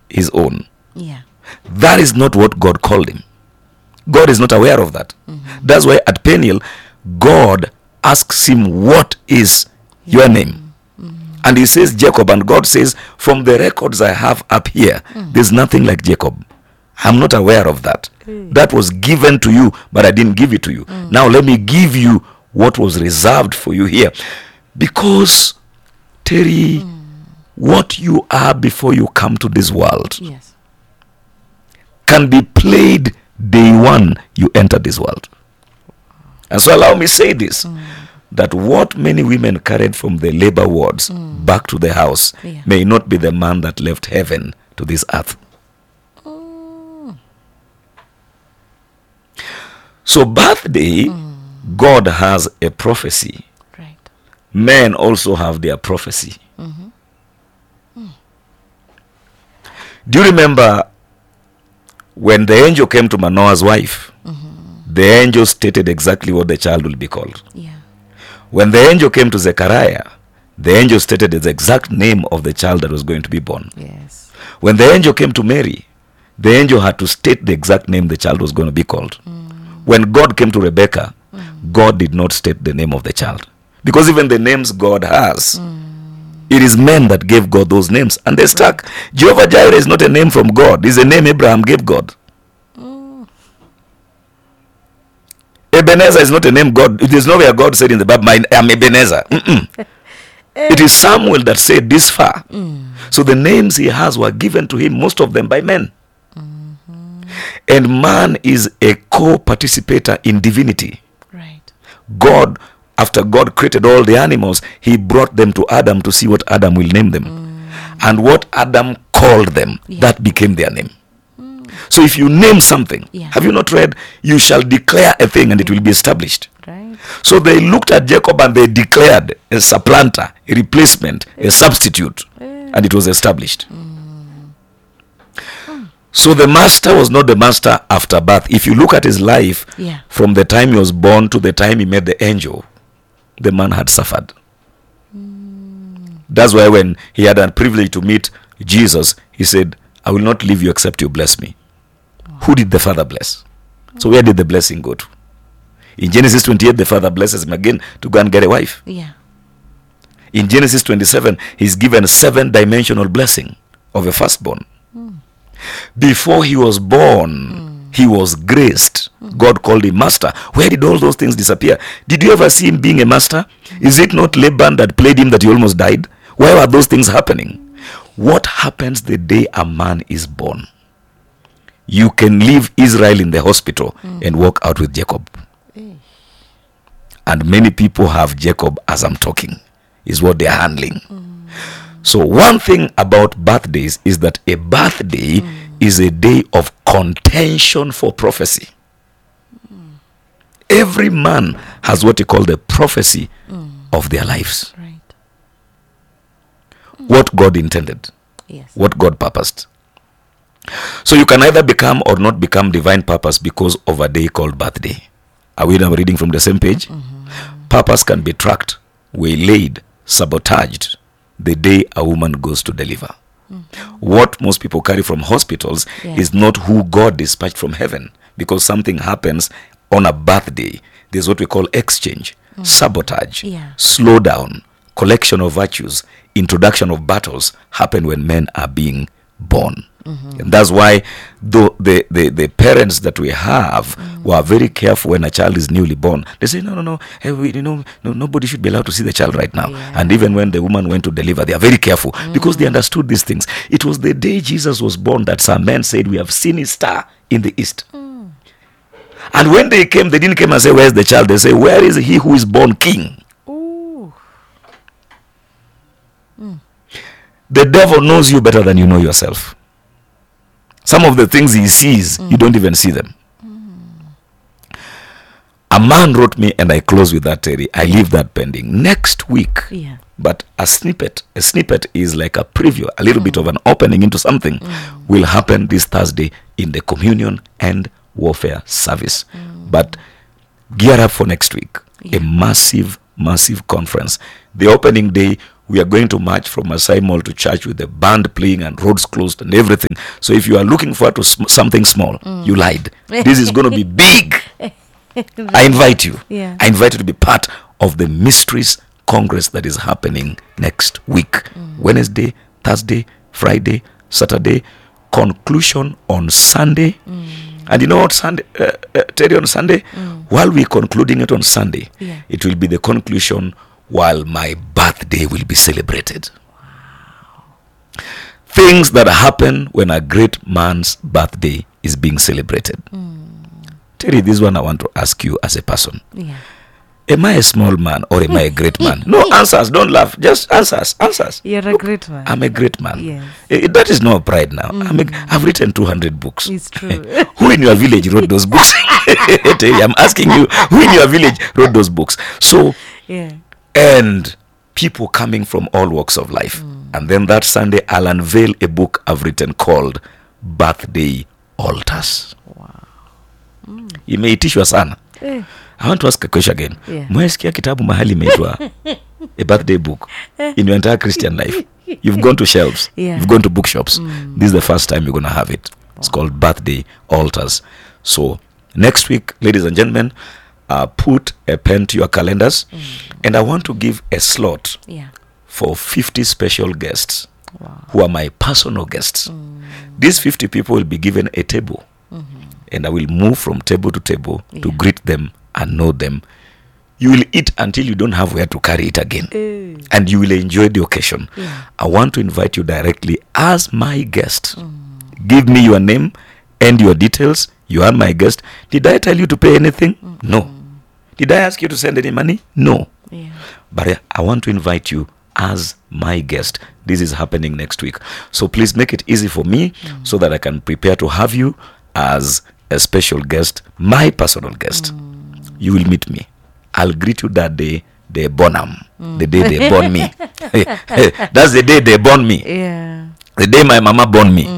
his own. Yeah. That is not what God called him. God is not aware of that. That's why at Peniel, God asks him, what is your name? And he says Jacob, and God says, from the records I have up here, there's nothing like Jacob. I'm not aware of that. That was given to you, but I didn't give it to you. Now let me give you what was reserved for you here. Because, Terry, what you are before you come to this world Yes. can be played day one you enter this world. And so allow me say this, that what many women carried from the labor wards back to the house Yeah. may not be the man that left heaven to this earth. So birthday, God has a prophecy. Right. Men also have their prophecy. Do you remember when the angel came to Manoah's wife? The angel stated exactly what the child will be called. Yeah. When the angel came to Zechariah, the angel stated the exact name of the child that was going to be born. Yes. When the angel came to Mary, the angel had to state the exact name the child was going to be called. When God came to Rebecca, God did not state the name of the child. Because even the names God has, it is men that gave God those names. And they stuck. Jehovah Jireh is not a name from God. It's a name Abraham gave God. Ebenezer is not a name God. It is nowhere God said in the Bible, I am Ebenezer. It is Samuel that said this far. So the names he has were given to him, most of them by men. And man is a co-participator in divinity. Right. God, after God created all the animals, he brought them to Adam to see what Adam will name them. And what Adam called them, that became their name. So if you name something, have you not read, you shall declare a thing and it will be established. Right. So they looked at Jacob and they declared a supplanter, a replacement, a substitute, and it was established. So the master was not the master after birth. If you look at his life, from the time he was born to the time he met the angel, the man had suffered. That's why when he had a privilege to meet Jesus, he said, I will not leave you except you bless me. Who did the Father bless? So where did the blessing go to? In Genesis 28, the Father blesses him again to go and get a wife. Yeah. In Genesis 27, he's given a 7-dimensional blessing of a firstborn. Before he was born, he was graced. God called him master. Where did all those things disappear? Did you ever see him being a master? Is it not Laban that played him that he almost died? Why were those things happening? What happens the day a man is born? You can leave Israel in the hospital and walk out with Jacob. And many people have Jacob as I'm talking, is what they're handling. So one thing about birthdays is that a birthday is a day of contention for prophecy. Every man has what he call the prophecy of their lives. Right. What God intended. Yes. What God purposed. So you can either become or not become divine purpose because of a day called birthday. Are we now reading from the same page? Purpose can be tracked, waylaid, sabotaged the day a woman goes to deliver. What most people carry from hospitals is not who God dispatched from heaven, because something happens on a birthday. There's what we call exchange, sabotage, slow down, collection of virtues, introduction of battles happen when men are being born. And that's why the parents that we have were very careful when a child is newly born. They say, no, hey, nobody should be allowed to see the child right now. And even when the woman went to deliver, they are very careful because they understood these things. It was the day Jesus was born that some men said, we have seen his star in the east. And when they came, they didn't come and say, where's the child? They say, where is he who is born king? The devil knows you better than you know yourself. Some of the things he sees, you don't even see them. A man wrote me, and I close with that, Terry. I leave that pending. Next week, but a snippet is like a preview, a little bit of an opening into something will happen this Thursday in the communion and warfare service. But gear up for next week. A massive conference. The opening day we are going to march from Masai Mall to church with the band playing and roads closed and everything. So if you are looking forward to something small, you lied. This is going to be big. I invite you. Yeah. I invite you to be part of the Mysteries Congress that is happening next week. Wednesday, Thursday, Friday, Saturday, conclusion on Sunday. And you know what, Sunday, Terry, on Sunday, while we're concluding it on Sunday, Yeah. it will be the conclusion while my birthday will be celebrated. Things that happen when a great man's birthday is being celebrated. Terry, this one I want to ask you as a person. Yeah. Am I a small man or am I a great man? No answers, don't laugh. Just answers. You're a great man. I'm a great man. Yes. That is no pride now. I've written 200 books. It's true. Who in your village wrote those books? Terry, I'm asking you, who in your village wrote those books? So, Yeah. and people coming from all walks of life. And then that Sunday, I'll unveil a book I've written called Birthday Altars. Imeitishwa sana. Eh. I want to ask a question again. Yeah. Mwesikia kitabu mahali imeitwa a birthday book in your entire Christian life? You've gone to shelves. Yeah. You've gone to bookshops. This is the first time you're going to have it. It's called Birthday Altars. So next week, ladies and gentlemen, put a pen to your calendars. And I want to give a slot Yeah. for 50 special guests who are my personal guests. These 50 people will be given a table. And I will move from table to table to greet them and know them. You will eat until you don't have where to carry it again. And you will enjoy the occasion. Yeah. I want to invite you directly as my guest. Give me your name and your details. You are my guest. Did I tell you to pay anything? No. Did I ask you to send any money? No. Yeah. But I want to invite you as my guest. This is happening next week. So please make it easy for me so that I can prepare to have you as a special guest, my personal guest. You will meet me. I'll greet you that day, they born the day they born me. That's the day they born me. Yeah. The day my mama born me.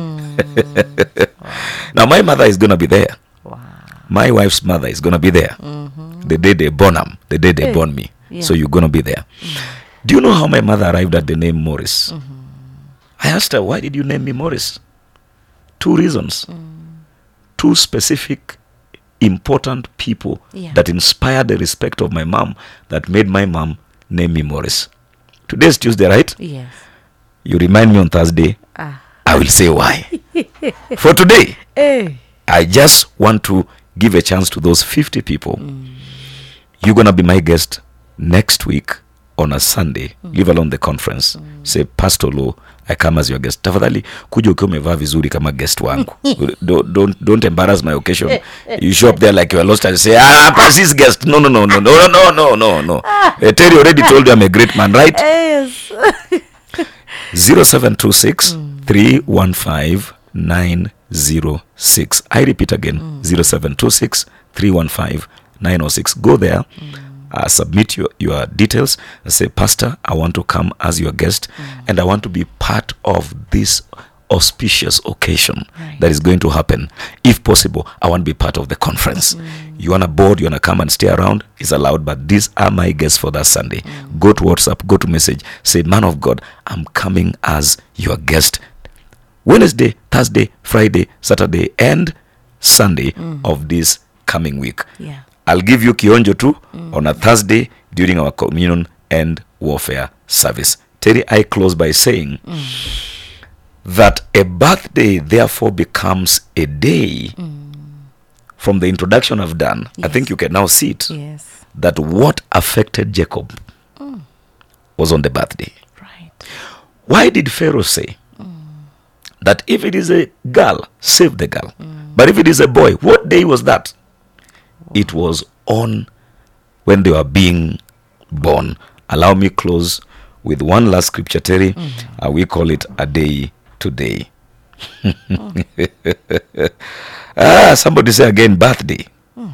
Now my mother is going to be there. Wow. My wife's mother is going to be there. The day they born the day they born me. Yeah. So you're going to be there. Do you know how my mother arrived at the name Morris? I asked her, why did you name me Morris? 2 reasons. 2 specific, important people Yeah. that inspired the respect of my mom, that made my mom name me Morris. Today's Tuesday, right? Yes. You remind me on Thursday, I will say why. For today, Hey. I just want to give a chance to those 50 people. You're going to be my guest next week on a Sunday. Leave alone the conference. Say, Pastor Lo, I come as your guest. Tafadhali kuja ukiwa umevaa vizuri kama guest wangu. Don't embarrass my occasion. You show up there like you are lost and say, Pastor's guest. No. Terry already told you I'm a great man, right? Yes. 0726 315 906. I repeat again, 0726 315 906. Go there, submit your details, and say, Pastor, I want to come as your guest, and I want to be part of this auspicious occasion that is going to happen. If possible, I want to be part of the conference. You want to board, you want to come and stay around, it's allowed, but these are my guests for that Sunday. Go to WhatsApp, go to message, say, man of God, I'm coming as your guest. Wednesday, Thursday, Friday, Saturday, and Sunday of this coming week. Yeah. I'll give you kionjo too on a Thursday during our communion and warfare service. Terry, I close by saying that a birthday therefore becomes a day. From the introduction I've done, I think you can now see it, Yes. that what affected Jacob was on the birthday. Right. Why did Pharaoh say that if it is a girl, save the girl? But if it is a boy, what day was that? It was on when they were being born. Allow me close with one last scripture, Terry. We call it a day today. Somebody say again, birthday.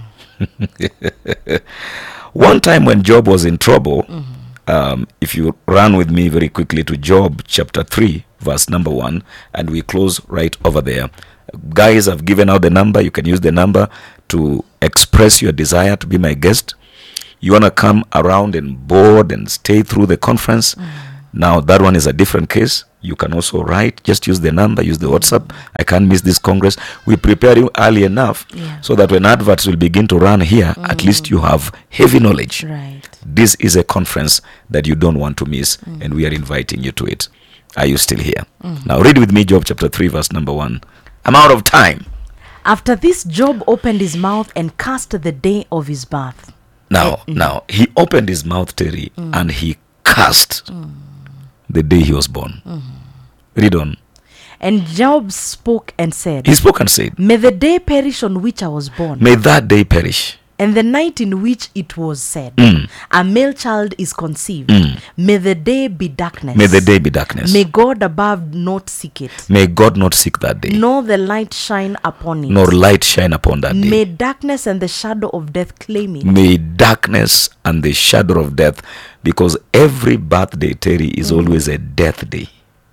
One time when Job was in trouble, if you run with me very quickly to Job chapter 3, verse number 1, and we close right over there. Guys, I've given out the number. You can use the number to express your desire to be my guest. You want to come around and board and stay through the conference. Now, that one is a different case. You can also write. Just use the number, use the WhatsApp. I can't miss this Congress. We prepare you early enough so that when adverts will begin to run here, at least you have heavy knowledge. Right. This is a conference that you don't want to miss, and we are inviting you to it. Are you still here? Now, read with me Job chapter 3, verse number 1. I'm out of time. After this, Job opened his mouth and cursed the day of his birth. Now, he opened his mouth, Terry, and he cursed the day he was born. Read on. And Job spoke and said, He spoke and said, May the day perish on which I was born, may that day perish, and the night in which it was said, a male child is conceived. May the day be darkness. may the day be darkness. May God above not seek it, May God not seek that day, nor the light shine upon it. nor light shine upon that day. May darkness and the shadow of death claim it. May darkness and the shadow of death, because every birthday, Terry, is always a death day.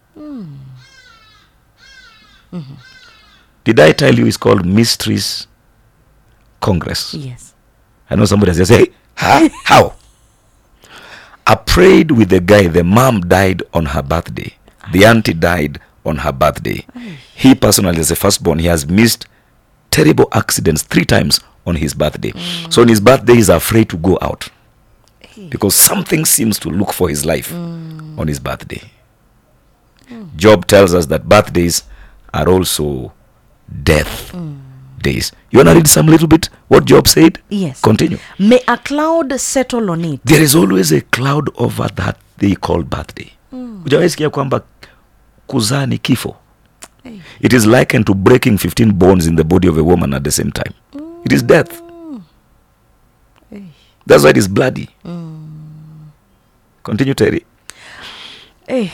Did I tell you it's called Mysteries Congress? Yes. I know somebody has just said, hey, how? I prayed with the guy. The mom died on her birthday. The auntie died on her birthday. He personally, as a firstborn, he has missed terrible accidents 3 times on his birthday. So on his birthday, he's afraid to go out because something seems to look for his life on his birthday. Job tells us that birthdays are also death days. You want to read some little bit what Job said? Yes. Continue. May a cloud settle on it. There is always a cloud over that they call birthday. Hujawahi sikia kwamba kuzaa ni kifo? It is likened to breaking 15 bones in the body of a woman at the same time. It is death. That's why it is bloody. Continue, Terry. May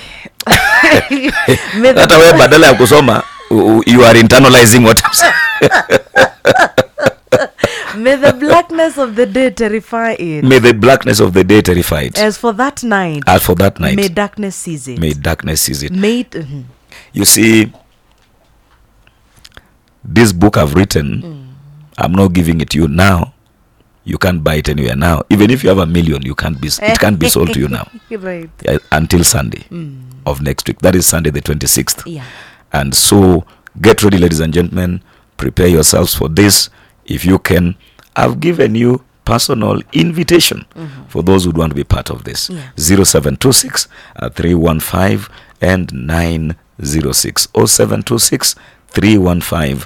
Hata wewe badala ya kusoma you are internalizing what I'm saying. May the blackness of the day terrify it. May the blackness of the day terrify it. As for that night, may darkness seize it. May darkness seize it. May it, You see, this book I've written, I'm not giving it to you now. You can't buy it anywhere now. Even if you have $1 million, it can't be sold to you now. Right. Until Sunday of next week. That is Sunday the 26th. Yeah. And so get ready, ladies and gentlemen. Prepare yourselves for this. If you can, I've given you personal invitation for those who want to be part of this. 0726 315 and 906. 0726 315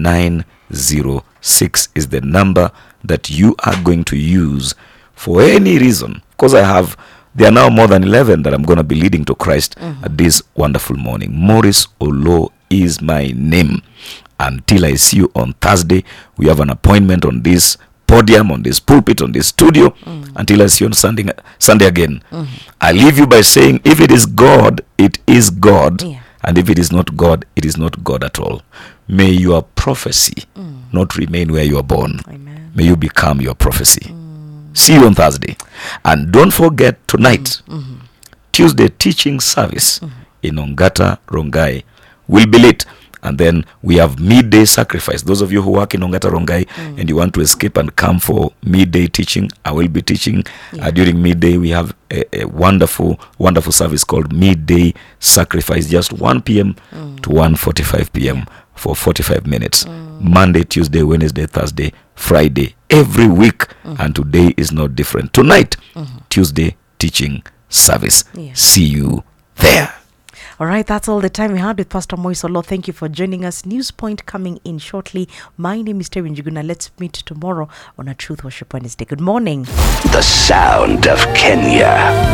906 is the number that you are going to use for any reason. Because there are now more than 11 that I'm going to be leading to Christ at this wonderful morning. Morris Olo is my name. Until I see you on Thursday, we have an appointment on this podium, on this pulpit, on this studio. Until I see you on Sunday again. I leave you by saying, if it is God, it is God. Yeah. And if it is not God, it is not God at all. May your prophecy not remain where you are born. Amen. May you become your prophecy. See you on Thursday. And don't forget tonight, Tuesday teaching service in Ongata Rongai will be lit. And then we have midday sacrifice. Those of you who work in Ongata Rongai and you want to escape and come for midday teaching, I will be teaching. During midday, we have a wonderful, wonderful service called Midday Sacrifice, just 1 p.m. to 1:45 p.m. for 45 minutes. Monday, Tuesday, Wednesday, Thursday, Friday, every week. And today is not different. Tonight, Tuesday teaching service. See you there. All right, that's all the time we had with Pastor Morris Olo. Thank you for joining us. News Point coming in shortly. My name is Terry Njuguna. Let's meet tomorrow on a Truth Worship Wednesday. Good morning. The sound of Kenya.